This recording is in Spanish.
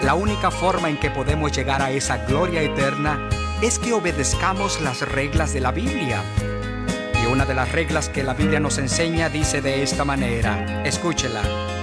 La única forma en que podemos llegar a esa gloria eterna es que obedezcamos las reglas de la Biblia. Y una de las reglas que la Biblia nos enseña dice de esta manera, escúchela: